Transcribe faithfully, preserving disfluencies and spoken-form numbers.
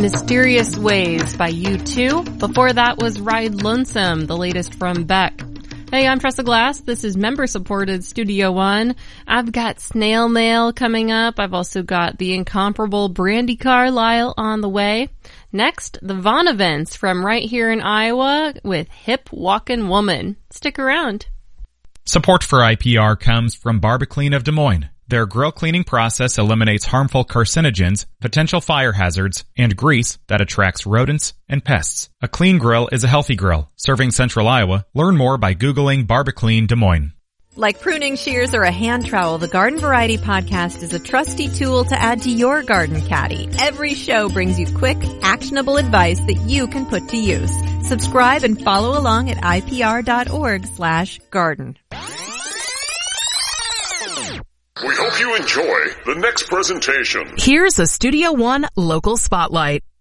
Mysterious Ways by U two. Before that was Ride Lonesome, the latest from Beck. Hey, I'm Tressa Glass. This is member-supported Studio One. I've got Snail Mail coming up. I've also got the incomparable Brandi Carlile on the way. Next, the Vaughn Events from right here in Iowa with Hip Walkin' Woman. Stick around. Support for I P R comes from BarbaClean of Des Moines. Their grill cleaning process eliminates harmful carcinogens, potential fire hazards, and grease that attracts rodents and pests. A clean grill is a healthy grill. Serving Central Iowa, learn more by Googling BarbaClean Des Moines. Like pruning shears or a hand trowel, the Garden Variety Podcast is a trusty tool to add to your garden caddy. Every show brings you quick, actionable advice that you can put to use. Subscribe and follow along at ipr.org slash garden. We hope you enjoy the next presentation. Here's a Studio One local spotlight.